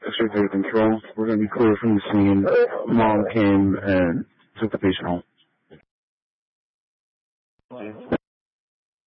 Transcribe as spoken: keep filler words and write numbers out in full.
X-ray theta control. We're going to be clear from the scene. Mom came and took the patient home.